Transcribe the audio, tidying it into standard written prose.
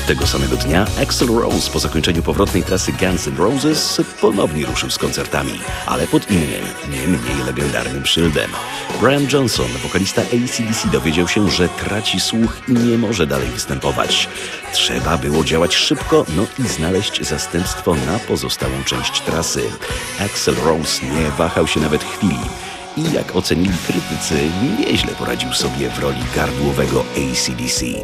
Tego samego dnia Axl Rose po zakończeniu powrotnej trasy Guns N' Roses ponownie ruszył z koncertami, ale pod innym, nie mniej legendarnym szyldem. Brian Johnson, wokalista AC/DC, dowiedział się, że traci słuch i nie może dalej występować. Trzeba było działać szybko, i znaleźć zastępstwo na pozostałą część trasy. Axl Rose nie wahał się nawet chwili. I jak ocenili krytycy, nieźle poradził sobie w roli gardłowego AC/DC.